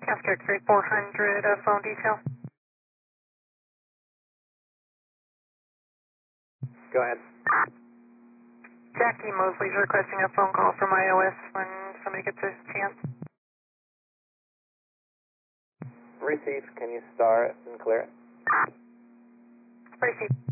Cascade 3400, phone detail. Go ahead. Jackie Mosley's requesting a phone call from iOS when somebody gets a chance. Receive. Can you star it and clear it? Receive.